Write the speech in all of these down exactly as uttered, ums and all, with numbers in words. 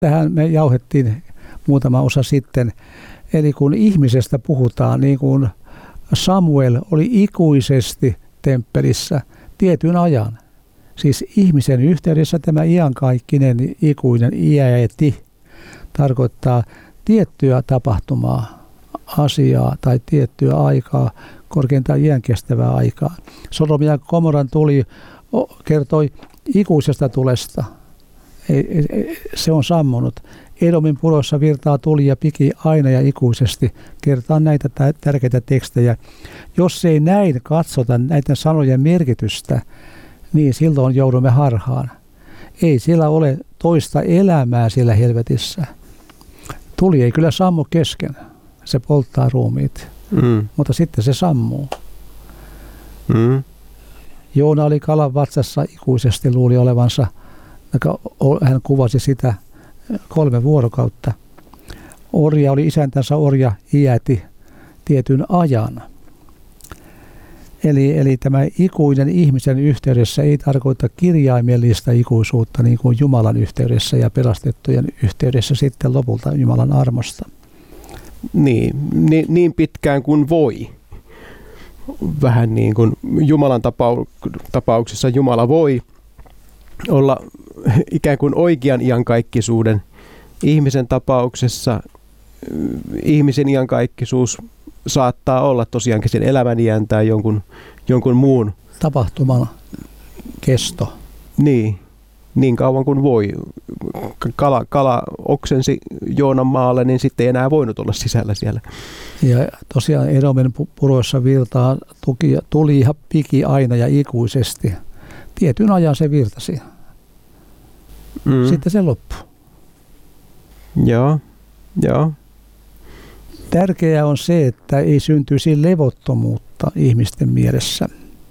Tähän me jauhettiin muutama osa sitten. Eli kun ihmisestä puhutaan, niin kuin Samuel oli ikuisesti temppelissä tietyn ajan. Siis ihmisen yhteydessä tämä iankaikkinen ikuinen iäti tarkoittaa tiettyä tapahtumaa, asiaa tai tiettyä aikaa, korkeintaan iän kestävää aikaa. Sodom ja Gomoran tuli kertoi ikuisesta tulesta. Se on sammunut. Edomin purossa virtaa tuli ja piki aina ja ikuisesti. Kertaa näitä tärkeitä tekstejä. Jos ei näin katsota näiden sanojen merkitystä, niin silloin joudumme harhaan. Ei siellä ole toista elämää siellä helvetissä. Tuli ei kyllä sammu kesken. Se polttaa ruumiit. Mm. Mutta sitten se sammuu. Mm. Joona oli kalan vatsassa ikuisesti, luuli olevansa. Hän kuvasi sitä kolme vuorokautta. Orja oli isäntänsä orja, iäti tietyn ajan. Eli, eli tämä ikuinen ihmisen yhteydessä ei tarkoita kirjaimellista ikuisuutta niin kuin Jumalan yhteydessä ja pelastettujen yhteydessä sitten lopulta Jumalan armosta. Niin, niin, niin pitkään kuin voi. Vähän niin kuin Jumalan tapauksessa Jumala voi olla ikään kuin oikean iankaikkisuuden. Ihmisen tapauksessa ihmisen iankaikkisuus saattaa olla tosiaankin sen elämän iän tai jonkun, jonkun muun tapahtuman kesto. Niin, niin kauan kuin voi. Kala, kala oksensi Joonan maalle, niin sitten ei enää voinut olla sisällä siellä. Ja tosiaan Edomin puroissa virtaa tuki, tuli ja piki aina ja ikuisesti. Tietyn ajan se virtasi. Mm. Sitten se loppui. Joo, joo. Tärkeää on se, että ei syntyisi levottomuutta ihmisten mielessä.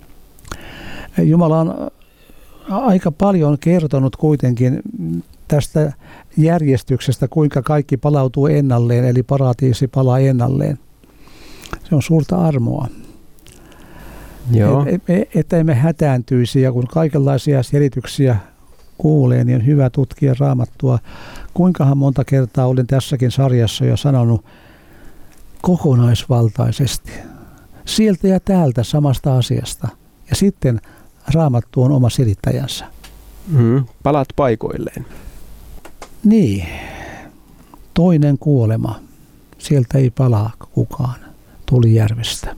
Jumala on aika paljon kertonut kuitenkin tästä järjestyksestä, kuinka kaikki palautuu ennalleen, eli paratiisi palaa ennalleen. Se on suurta armoa. Joo. Et, et, että emme hätääntyisi, ja kun kaikenlaisia selityksiä kuulee, niin on hyvä tutkia Raamattua. Kuinkahan monta kertaa olen tässäkin sarjassa jo sanonut kokonaisvaltaisesti. Sieltä ja täältä samasta asiasta. Ja sitten Raamattu on oma selittäjänsä. Mm, palat paikoilleen. Niin. Toinen kuolema. Sieltä ei palaa kukaan. Tuli järvestä.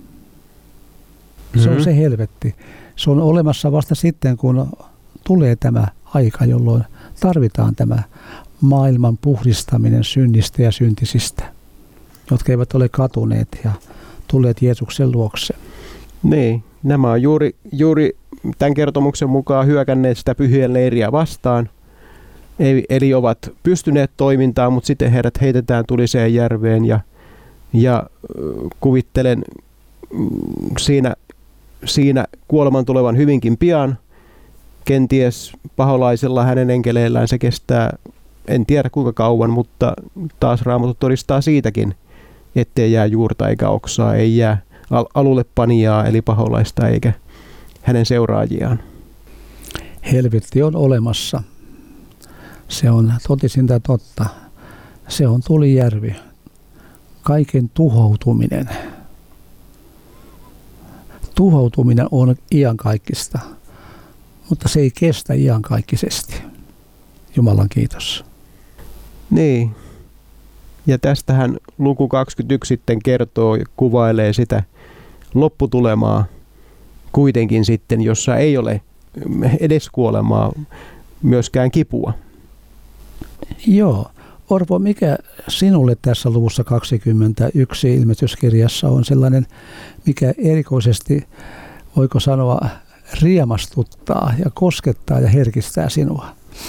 Se on se helvetti. Se on olemassa vasta sitten, kun tulee tämä aika, jolloin tarvitaan tämä maailman puhdistaminen synnistä ja syntisistä, jotka eivät ole katuneet ja tulleet Jeesuksen luokse. Niin, nämä on juuri, juuri tämän kertomuksen mukaan hyökänneet sitä pyhien leiriä vastaan. Eli ovat pystyneet toimintaan, mutta sitten heidät heitetään tuliseen järveen ja, ja kuvittelen siinä, siinä kuoleman tulevan hyvinkin pian. Kenties paholaisella hänen enkeleillään se kestää, en tiedä kuinka kauan, mutta taas Raamattu todistaa siitäkin, ettei jää juurta eikä oksaa, ei jää alulle panijaa eli paholaista eikä hänen seuraajiaan. Helvetti on olemassa. Se on totisinta totta. Se on tulijärvi. Kaiken tuhoutuminen. Tuhoutuminen on iankaikkista, mutta se ei kestä iankaikkisesti. Jumalan kiitos. Niin. Ja tästähän luku kaksikymmentäyksi sitten kertoo ja kuvailee sitä lopputulemaa kuitenkin sitten, jossa ei ole edes kuolemaa, myöskään kipua. Joo. Orpo, mikä sinulle tässä luvussa kaksikymmentäyksi ilmestyskirjassa on sellainen, mikä erikoisesti, voiko sanoa, riemastuttaa ja koskettaa ja herkistää sinua?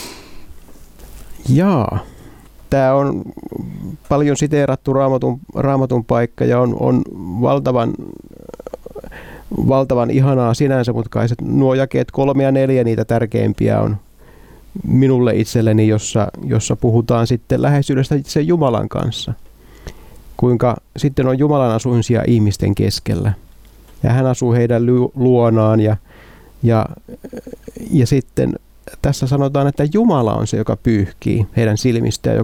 Jaa. Tämä on paljon siteerattu raamatun, raamatun paikka ja on, on valtavan, valtavan ihanaa sinänsä, mutta kai se, nuo jakeet kolme ja neljä niitä tärkeimpiä on minulle itselleni, jossa, jossa puhutaan sitten läheisyydestä itse Jumalan kanssa. Kuinka sitten on Jumalan asuinsia ihmisten keskellä. Ja hän asuu heidän luonaan ja, ja, ja sitten tässä sanotaan, että Jumala on se, joka pyyhkii heidän silmistään,